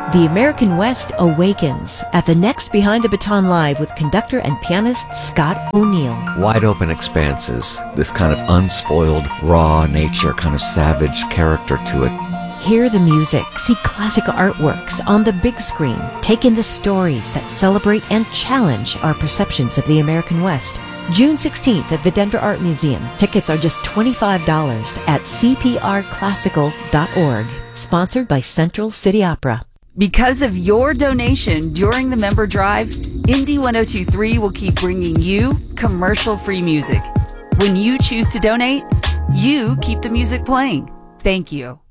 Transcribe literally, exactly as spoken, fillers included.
The American West awakens at the next Behind the Baton Live with conductor and pianist Scott O'Neill. Wide open expanses, this kind of unspoiled, raw nature, kind of savage character to it. Hear the music, see classic artworks on the big screen, take in the stories that celebrate and challenge our perceptions of the American West. June sixteenth at the Denver Art Museum. Tickets are just twenty-five dollars at c p r classical dot org. Sponsored by Central City Opera. Because of your donation during the member drive, Indie ten twenty-three will keep bringing you commercial-free music. When you choose to donate, you keep the music playing. Thank you.